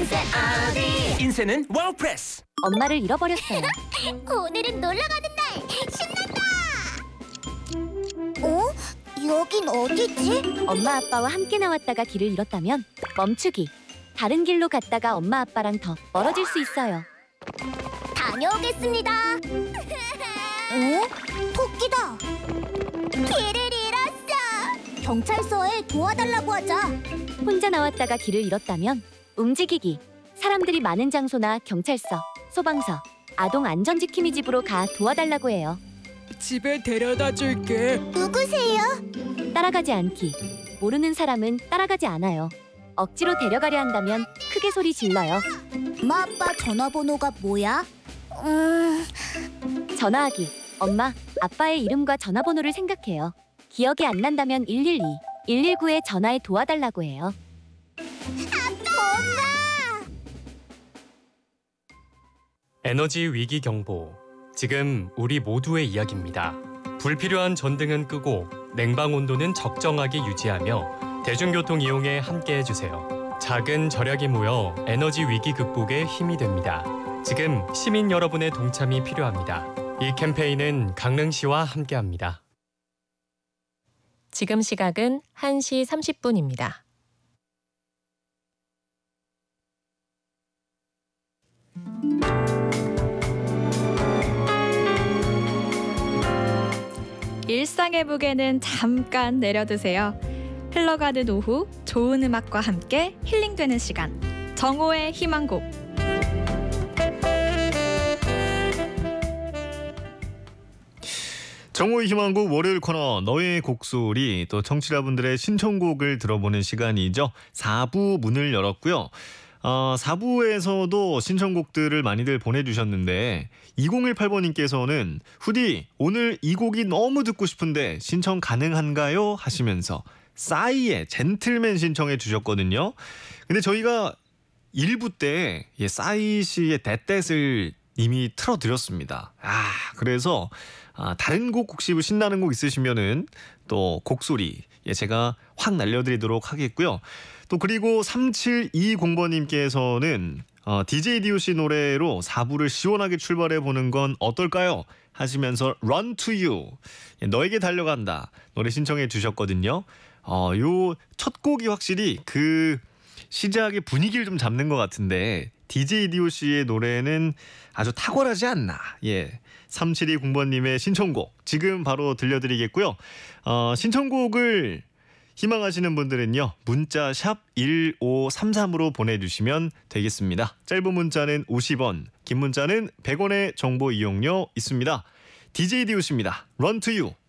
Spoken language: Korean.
인생 어디? 인생은 워프레스. 엄마를 잃어버렸어요. 오늘은 놀러 가는 날. 신난다. 어? 여긴 어디지? 엄마 아빠와 함께 나왔다가 길을 잃었다면 멈추기. 다른 길로 갔다가 엄마 아빠랑 더 멀어질 수 있어요. 다녀오겠습니다. 어? 토끼다. 길을 잃었어. 경찰서에 도와달라고 하자. 혼자 나왔다가 길을 잃었다면 움직이기. 사람들이 많은 장소나 경찰서, 소방서, 아동 안전지킴이 집으로 가 도와달라고 해요. 집에 데려다 줄게. 누구세요? 따라가지 않기. 모르는 사람은 따라가지 않아요. 억지로 데려가려 한다면 크게 소리 질러요. 엄마 아빠 전화번호가 뭐야? 전화하기. 엄마, 아빠의 이름과 전화번호를 생각해요. 기억이 안 난다면 112, 119에 전화해 도와달라고 해요. 엄마! 에너지 위기 경보. 지금 우리 모두의 이야기입니다. 불필요한 전등은 끄고 냉방 온도는 적정하게 유지하며 대중교통 이용에 함께해 주세요. 작은 절약이 모여 에너지 위기 극복에 힘이 됩니다. 지금 시민 여러분의 동참이 필요합니다. 이 캠페인은 강릉시와 함께합니다. 지금 시각은 1시 30분입니다. 일상의 무게는 잠깐 내려두세요. 흘러가는 오후 좋은 음악과 함께 힐링되는 시간. 정오의 희망곡. 정오의 희망곡 월요일 코너 너의 곡소리, 또 청취자분들의 신청곡을 들어보는 시간이죠. 4부 문을 열었고요. 4부에서도 신청곡들을 많이들 보내주셨는데 2018번님께서는 후디 오늘 이 곡이 너무 듣고 싶은데 신청 가능한가요? 하시면서 싸이의 젠틀맨 신청해 주셨거든요. 근데 저희가 1부 때 싸이 씨의 데댓을 이미 틀어드렸습니다. 그래서 다른 곡 혹시 신나는 곡 있으시면은 또 곡소리 제가 확 날려드리도록 하겠고요. 또 그리고 3720번님께서는 DJ DOC 노래로 4부를 시원하게 출발해 보는 건 어떨까요? 하시면서 Run to You, 너에게 달려간다 노래 신청해 주셨거든요. 요 첫 곡이 확실히 그 시작의 분위기를 좀 잡는 것 같은데 DJ DOC의 노래는 아주 탁월하지 않나. 3720번님의 신청곡 지금 바로 들려드리겠고요. 신청곡을 희망하시는 분들은요, 문자 샵 1533으로 보내주시면 되겠습니다. 짧은 문자는 50원, 긴 문자는 100원의 정보 이용료 있습니다. DJ DOC입니다. Run to You.